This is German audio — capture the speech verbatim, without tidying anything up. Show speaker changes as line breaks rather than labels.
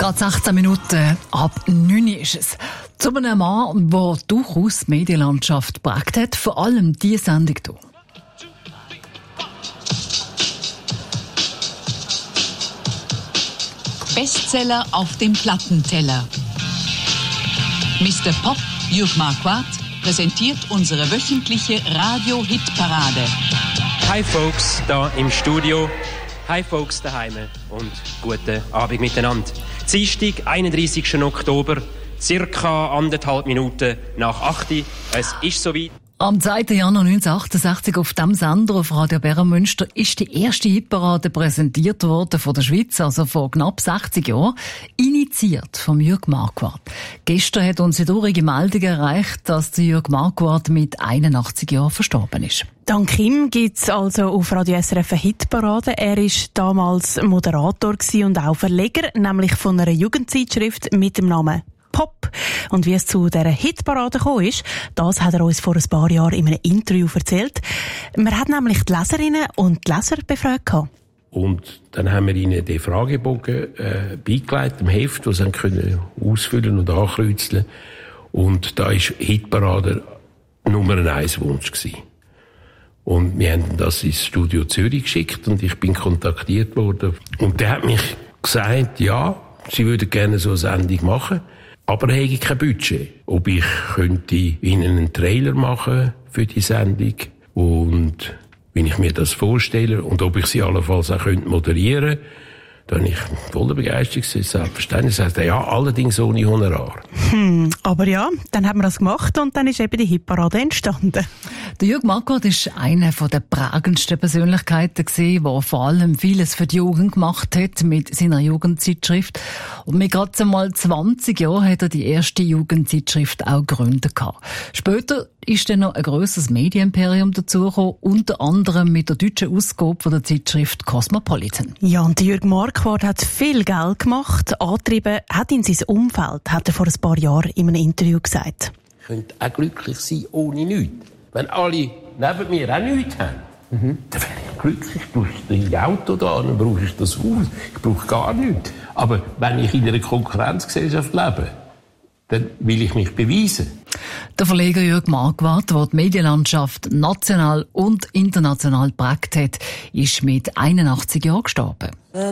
Gerade sechzehn Minuten ab neun ist es. Zu einem Mann, der durchaus die Medienlandschaft geprägt hat, vor allem diese Sendung hier.
Bestseller auf dem Plattenteller. Mister Pop, Jürg Marquardt, präsentiert unsere wöchentliche Radio-Hit-Parade.
Hi Folks, da im Studio. Hi Folks daheim und guten Abend miteinander. Dienstag, einunddreissigsten Oktober, circa anderthalb Minuten nach acht. Es ist soweit.
Am zweiten Januar neunzehnhundertachtundachtzig auf dem Sender auf Radio Bärenmünster ist die erste Hitparade präsentiert worden von der Schweiz, also vor knapp sechzig Jahren, initiiert vom Jürg Marquardt. Gestern hat uns die traurige Meldung erreicht, dass der Jürg Marquardt mit einundachtzig Jahren verstorben ist.
Dank ihm gibt's also auf Radio S R F eine Hitparade. Er war damals Moderator und auch Verleger, nämlich von einer Jugendzeitschrift mit dem Namen Pop. Und wie es zu dieser Hitparade gekommen ist, das hat er uns vor ein paar Jahren in einem Interview erzählt. Man hat nämlich die Leserinnen und die Leser befragt.
Und dann haben wir ihnen den Fragebogen äh, beigelegt, im Heft, das sie können ausfüllen und ankreuzeln. Und da war Hitparade Nummer eins Wunsch gewesen. Und wir haben das ins Studio Zürich geschickt und ich bin kontaktiert worden. Und der hat mich gesagt, ja, sie würden gerne so eine Sendung machen, aber er hätte kein Budget. Ob ich könnte ihnen einen Trailer machen für die Sendung und wenn ich mir das vorstelle und ob ich sie allenfalls auch moderieren könnte, dann bin ich voller Begeisterung. Selbstverständlich sagt er, ja, allerdings ohne Honorar.
Hm, aber ja, dann haben wir das gemacht und dann ist eben die Hitparade entstanden.
Der Jürg Marquardt war eine der prägendsten Persönlichkeiten, der vor allem vieles für die Jugend gemacht hat mit seiner Jugendzeitschrift. Und mit gerade einmal zwanzig Jahren hat er die erste Jugendzeitschrift auch gegründet. Später ist dann noch ein grosses Medienimperium dazugekommen, unter anderem mit der deutschen Ausgabe der Zeitschrift Cosmopolitan.
Ja, und Jürg Marquardt hat viel Geld gemacht, angetrieben hat ihn sein Umfeld, hat er vor ein paar Jahren in einem Interview gesagt.
Ich könnte auch glücklich sein ohne nichts. Wenn alle neben mir auch nichts haben, mhm. dann wäre ich glücklich. Du hast ein Auto da, dann brauche ich das Haus. Ich brauche gar nichts. Aber wenn ich in einer Konkurrenzgesellschaft lebe, dann will ich mich beweisen.
Der Verleger Jürg Marquardt, der die Medienlandschaft national und international geprägt hat, ist mit einundachtzig Jahren gestorben.